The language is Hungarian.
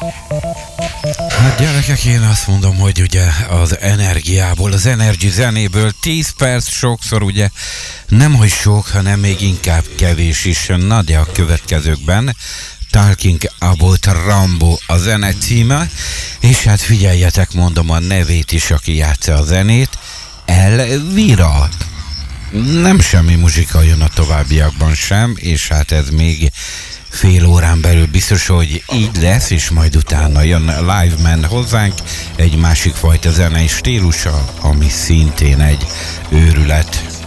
Hát gyerekek, én azt mondom, hogy ugye az energiából, az Energy zenéből 10 perc sokszor ugye nem hogy sok, hanem még inkább kevés is. Na de a következőkben Talking About Rambo a zene címe, és hát figyeljetek, mondom a nevét is, aki játsza a zenét, Elvira. Nem semmi muzsika jön a továbbiakban sem, és hát ez még fél órán belül biztos, hogy így lesz, és majd utána jön Live Man hozzánk, egy másik fajta zenei stílusa, ami szintén egy őrület.